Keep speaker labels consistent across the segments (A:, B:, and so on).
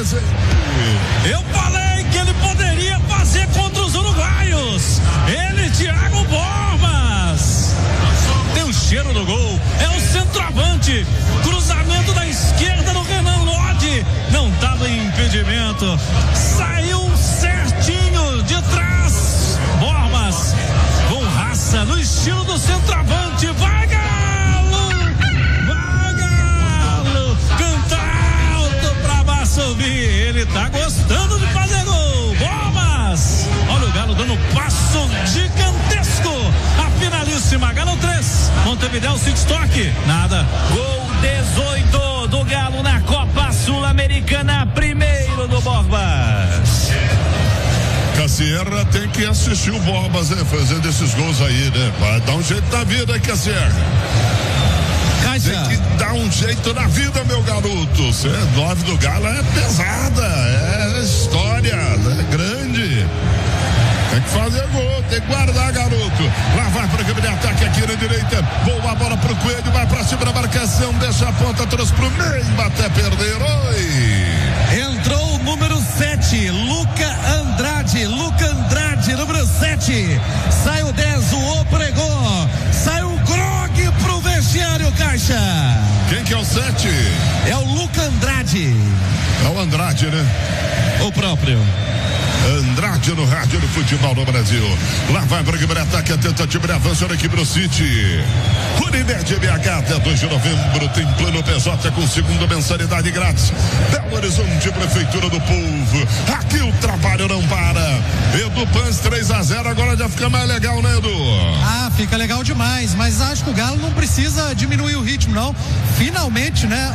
A: presente.
B: Eu falei que ele poderia fazer contra os uruguaios. Ele, Thiago Borbas. Tem o cheiro do gol. É o centroavante. Cruzamento da esquerda do Renan Lodi. Não estava em impedimento. Saiu certinho de trás. Borbas com raça no estilo do centroavante. Vai, Galo! Vai, Galo! Canta alto pra baixo ouvir. Ele tá gostando de fazer gol. Borbas! Olha o Galo dando um passo gigantesco. A finalíssima. Galo 3. Montevideo City Stock. Nada.
C: Gol 18 do Galo na Copa Sul-Americana. Primeiro do Borbas.
A: Cassierra tem que assistir o Borbas, né? Fazendo esses gols aí, né? Vai dar um jeito na vida, Cassierra.
B: Caixa.
A: Tem que dar um jeito na vida, meu garoto. Você é 9 do Galo, é pesada, é história, é grande. Tem que fazer gol, tem que guardar, garoto. Lá vai para o campo de ataque aqui na direita. Boa bola pro Coelho, vai pra cima da marcação, deixa a ponta, trouxe pro meio, até perder. Oi!
B: Entrou o número 7, Luca Andrade, número 7. Sai o 10, o Opregô. Sai o Grog pro vestiário, Caixa.
A: Quem que é o 7?
B: É o Luca Andrade.
A: É o Andrade, né?
B: O próprio.
A: Andrade no rádio do futebol no Brasil. Lá vai para o ataque, a tentativa de avanço da equipe do City. Unimed BH até 2 de novembro tem plano PJ com segunda mensalidade grátis. Belo Horizonte, Prefeitura do Povo. Aqui o trabalho não para. Edu Pans 3-0, agora já fica mais legal, né, Edu?
D: Ah, fica legal demais, mas acho que o Galo não precisa diminuir o ritmo, não. Finalmente, né,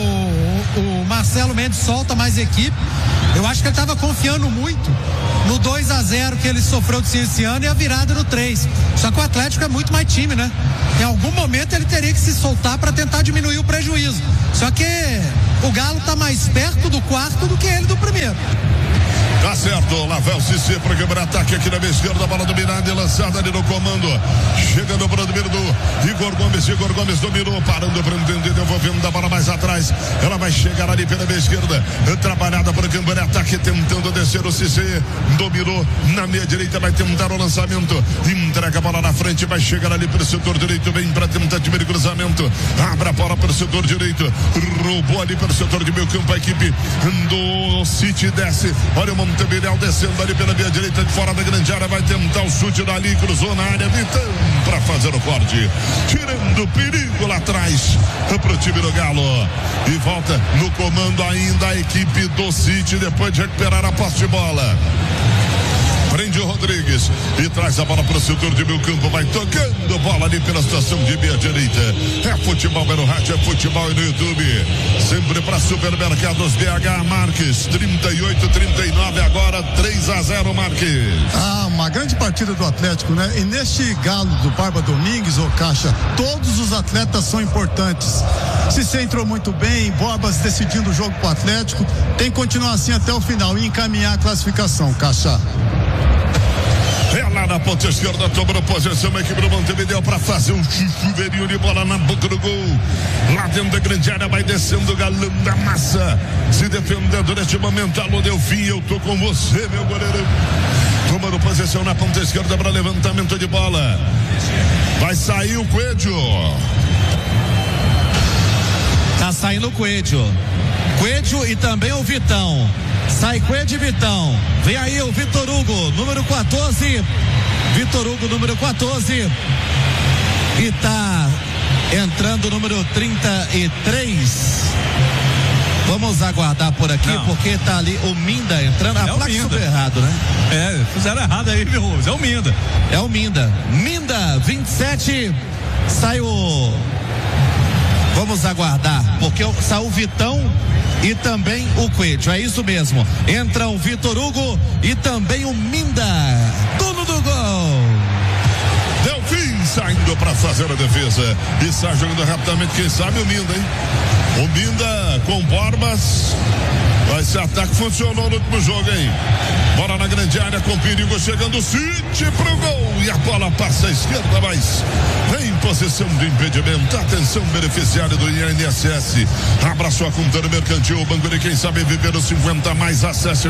D: o Marcelo Mendes solta mais equipe. Eu acho que ele estava confiando muito no 2-0 que ele sofreu de esse ano e a virada no 3. Só que o Atlético é muito mais time, né? Em algum momento ele teria que se soltar para tentar diminuir o prejuízo. Só que o Galo está mais perto do quarto do que ele do primeiro.
A: Tá certo, lá vai o Cissé para quebrar ataque aqui na esquerda, a bola dominada e lançada ali no comando. Chegando para o domínio do Igor Gomes dominou, parando para entender, devolvendo a bola mais atrás. Ela vai chegar ali pela meia esquerda, trabalhada para quebrar ataque, tentando descer o Cissé. Dominou na meia direita, vai tentar o lançamento. Entrega a bola na frente, vai chegar ali para o setor direito, vem para tentativa de cruzamento. Abre a bola para o setor direito, roubou ali para o setor de meio campo a equipe do City, desce. Olha o Montevideo descendo ali pela meia direita de fora da grande área, vai tentar o chute dali, cruzou na área, Vitão para fazer o corte, tirando o perigo lá atrás pro time do Galo, e volta no comando ainda a equipe do City depois de recuperar a posse de bola. Prende o Rodrigues e traz a bola para o setor de meio campo, vai tocando bola ali pela situação de meia direita. É futebol no rádio, é futebol no YouTube. Sempre para Supermercados BH, Marques 38-39, agora 3-0 Marques.
E: Ah, uma grande partida do Atlético, né? E neste Galo do Barba Domingues, ô Caixa, todos os atletas são importantes. Cissé entrou muito bem, Borbas decidindo o jogo pro Atlético, tem que continuar assim até o final e encaminhar a classificação, Caixa.
A: É lá na ponta esquerda, tomando posição a equipe do Montevideo para fazer um chuveirinho de bola na boca do gol. Lá dentro da grande área vai descendo o Galão da Massa, se defendendo neste momento. Alô, Delfim, eu tô com você, meu goleiro. Tomando posição na ponta esquerda para levantamento de bola. Vai sair o Coelho.
B: Tá saindo o Coelho e também o Vitão. Sai Coelho e Vitão. Vem aí o Vitor Hugo, número 14. Vitor Hugo, número 14. E tá entrando o número 33. Vamos aguardar por aqui, porque tá ali o Minda entrando. A placa super errado, né?
F: É, fizeram errado aí, meu Rose. É o Minda.
B: É o Minda. Minda, 27. Sai o... Vamos aguardar, porque saiu o Vitão e também o Coelho, é isso mesmo. Entra o Vitor Hugo e também o Minda, dono do gol.
A: Delfim saindo para fazer a defesa e sai jogando rapidamente, quem sabe o Minda, hein? O Minda com Borbas, Esse ataque funcionou no último jogo, hein? Bola na grande área com perigo, chegando o City pro gol. E a bola passa à esquerda, mas vem em posição de impedimento. Atenção, beneficiário do INSS. Abra sua conta no Mercantil, o banco de quem sabe viver os 50 mais. Acesse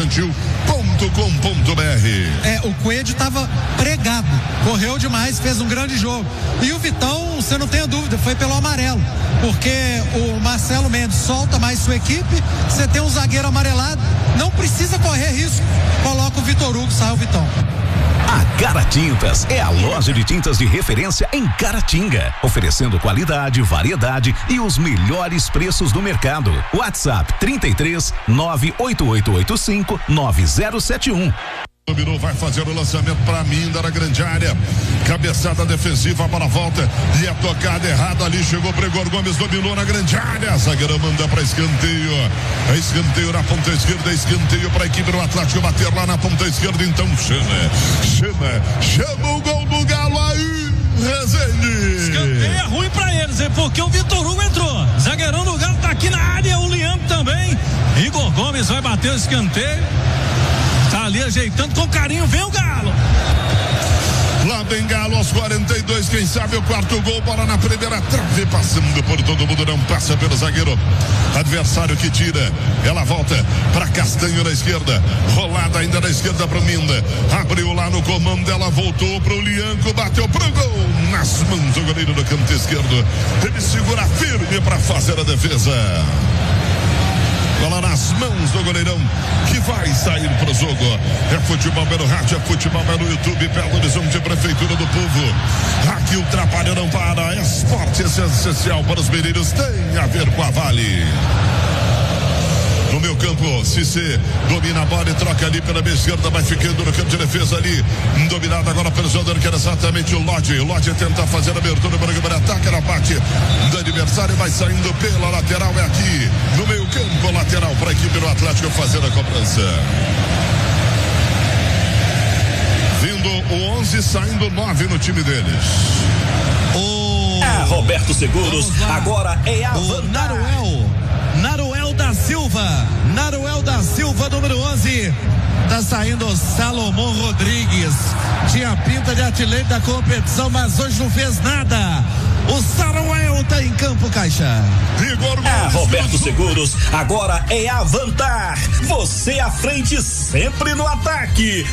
A: meumercantil.com.br.
D: O Coelho estava pregado, correu demais, fez um grande jogo. E o Vitão, você não tenha dúvida, foi pelo amarelo, porque o Marcelo Mendes solta mais sua equipe, você tem um zagueiro amarelado, não precisa correr risco, coloca o Vitor Hugo, sai o Vitão.
G: A Caratintas é a loja de tintas de referência em Caratinga, oferecendo qualidade, variedade e os melhores preços do mercado. WhatsApp 33 98885 9071.
A: Dominou, vai fazer o lançamento para Minda na grande área. Cabeçada defensiva para a volta. E a tocada errada ali. Chegou o Igor Gomes, dominou na grande área. A zagueira manda para escanteio. É escanteio na ponta esquerda. Escanteio para a equipe do Atlético bater lá na ponta esquerda. Então chama o gol do Galo aí, Rezende.
B: Escanteio é ruim para eles, hein? Porque o Vitor Hugo entrou. Zagueirão do Galo tá aqui na área. O Liam também. Igor Gomes vai bater o escanteio. Tá ali ajeitando com carinho, vem o Galo.
A: Lá vem Galo aos 42, quem sabe o quarto gol, bola na primeira trave, passando por todo mundo, não passa pelo zagueiro adversário que tira, ela volta para Castanho na esquerda, rolada ainda na esquerda para Minda, abriu lá no comando dela, voltou pro Lianco, bateu pro gol, nas mãos do goleiro do canto esquerdo, ele segura firme para fazer a defesa. Bola nas mãos do goleirão que vai sair pro jogo. É futebol pelo rádio, é futebol pelo YouTube, Belo Horizonte, Prefeitura do Povo. Aqui o trabalho não para. Esporte essencial para os mineiros, tem a ver com a Vale. No meu campo, Cissé domina a bola e troca ali pela minha esquerda, vai ficando no campo de defesa ali, dominado agora pelo jogador que era exatamente o Lodge. O Lodge tenta fazer a abertura para o ataque, na parte do adversário, vai saindo pela lateral, é aqui no meio campo, lateral para a equipe do Atlético fazer a cobrança. Vindo o 11, saindo 9 no time deles.
G: Roberto Seguros, agora é a
C: Naruel da Silva, número 11, tá saindo Salomão Rodrigues, tinha pinta de artilheiro da competição, mas hoje não fez nada. O Saruel tá em campo, Caixa.
G: Roberto Seguros, agora é Avantar, você à frente sempre no ataque,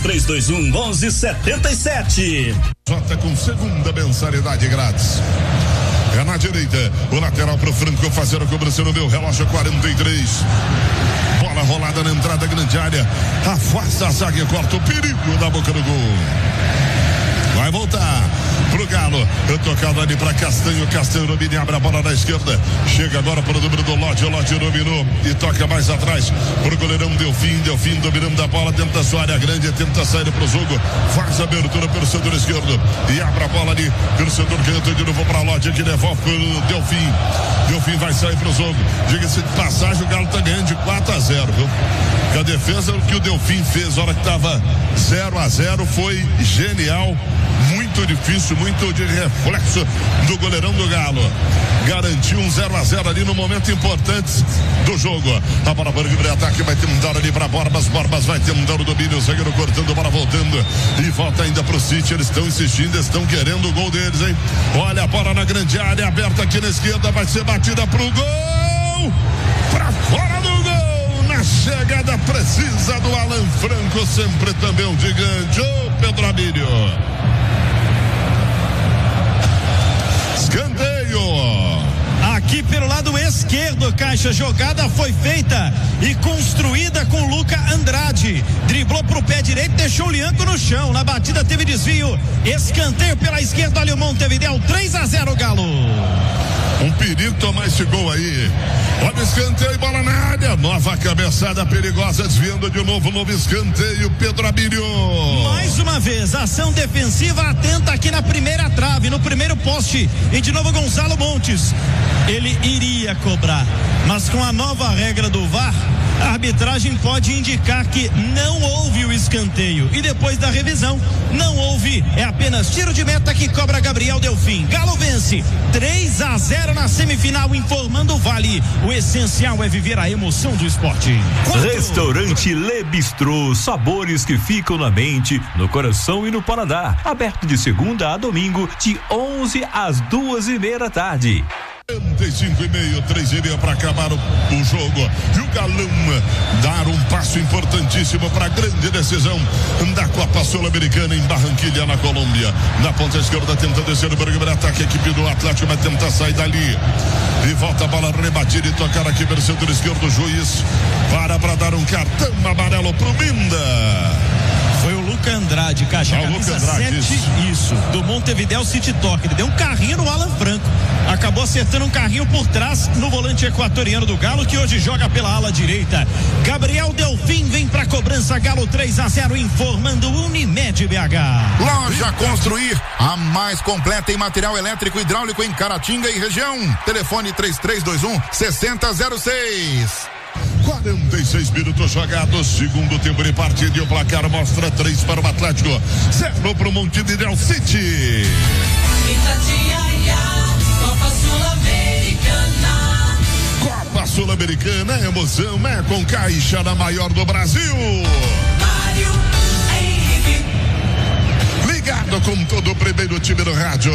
G: 3321-1177.
A: Jota com segunda mensalidade grátis. É na direita, o lateral pro Franco fazer a cobrança no meu relógio 43. Bola rolada na entrada, grande área. Afasta a zaga e corta o perigo da boca do gol. Vai voltar pro Galo. Tocado ali para Castanho. Castanho domina, abre a bola na esquerda. Chega agora para o número do Lodge. O Lodge dominou e toca mais atrás pro goleirão Delfim. Delfim dominando a bola. Tenta a sua área grande. Tenta sair pro jogo. Faz a abertura pelo setor esquerdo. E abre a bola ali pelo setor canto. De novo para Lodge que devolve pro Delfim. Delfim vai sair pro jogo. Diga-se de passagem, o Galo tá ganhando de 4-0, viu? Que a defesa que o Delfim fez na hora que tava 0-0 foi genial. Muito difícil, muito de reflexo do goleirão do Galo. Garantiu um 0-0 ali no momento importante do jogo. A bola para o ataque, vai tentar ali para Borbas. Borbas vai tentar o domínio, o zagueiro cortando, bola voltando e volta ainda pro City. Eles estão insistindo, estão querendo o gol deles, hein? Olha a bola na grande área, aberta aqui na esquerda, vai ser batida pro gol, para fora do gol. Na chegada precisa do Alan Franco, sempre também um gigante, o Pedro Abílio. Escanteio.
C: Aqui pelo lado esquerdo, Caixa, jogada foi feita e construída com Luca Andrade. Driblou pro pé direito, deixou o Lianco no chão. Na batida teve desvio. Escanteio pela esquerda, olha o Montevidéu, 3-0 Galo.
A: Um perigo tomar esse gol aí. Olha o escanteio, bola na área. Nova cabeçada perigosa, desviando de novo, novo escanteio, Pedro Abílio.
C: Mais uma vez, ação defensiva atenta aqui na primeira trave, no primeiro poste. E de novo Gonzalo Montes. Ele iria cobrar, mas com a nova regra do VAR,
B: A arbitragem pode indicar que não houve o escanteio e depois da revisão não houve, é apenas tiro de meta que cobra Gabriel Delfim. Galo vence 3-0 na semifinal, informando o Vale. O essencial é viver a emoção do esporte.
H: Restaurante Le Bistrô, sabores que ficam na mente, no coração e no paladar. Aberto de segunda a domingo, de 11 às 2:30 da tarde.
A: 45,5, 3,5 para acabar o jogo. E o Galão dar um passo importantíssimo para a grande decisão da Copa Sul-Americana em Barranquilla, na Colômbia. Na ponta esquerda tenta descer o primeiro ataque. A equipe do Atlético vai tentar sair dali. E volta a bola rebatida e tocar aqui pelo setor esquerdo. O juiz para dar um cartão amarelo pro Minda.
B: Foi o Luca Andrade, Caixa, camisa 7, isso, do Montevideo City Torque. Ele deu um carrinho no Alan Franco, acabou acertando um carrinho por trás no volante equatoriano do Galo, que hoje joga pela ala direita. Gabriel Delfim vem pra cobrança. Galo 3-0, informando Unimed BH.
I: Loja Construir, a mais completa em material elétrico e hidráulico em Caratinga e região. Telefone 3321-6006.
A: 46 minutos jogados, segundo tempo de partida, e o placar mostra 3 para o Atlético, 0 para o Montevideo City.
J: Copa Sul-Americana.
A: Copa Sul-Americana, emoção é com Caixa, na maior do Brasil.
J: Mário Henrique.
A: Ligado com todo o primeiro time do rádio.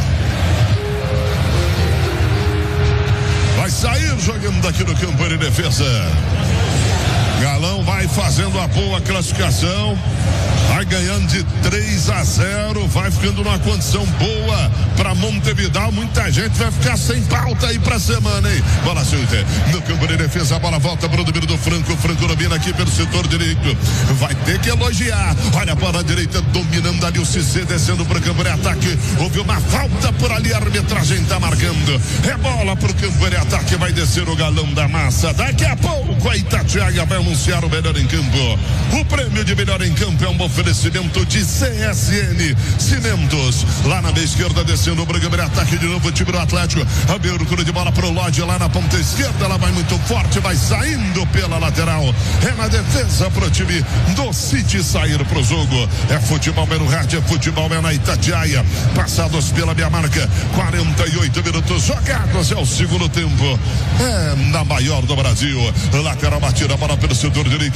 A: Vai sair jogando aqui no campo de defesa. Galão vai fazendo a boa classificação. Vai ganhando de 3-0. Vai ficando numa condição boa para Montevideo. Muita gente vai ficar sem pauta aí pra semana, hein? Bola suíte no campo de defesa. A bola volta pro domínio do Franco. Franco domina aqui pelo setor direito. Vai ter que elogiar. Olha a bola direita dominando ali o Cissé, descendo pro campo de ataque. Houve uma falta por ali. A arbitragem tá marcando. É bola pro campo de ataque. Vai descer o Galão da Massa. Daqui a pouco a Itatiaia vai anunciar o melhor em campo. O prêmio de melhor em campo é um oferecimento de CSN Cimentos. Lá na meia esquerda, descendo o programa de ataque de novo, o time do Atlético. Abertura de bola pro Lodge lá na ponta esquerda. Ela vai muito forte, vai saindo pela lateral. É na defesa pro time do City sair pro jogo. É futebol é no rádio, é futebol é na Itatiaia. Passados pela minha marca, 48 minutos jogados. É o segundo tempo. É na maior do Brasil. Lateral batida, bola pelo setor direito.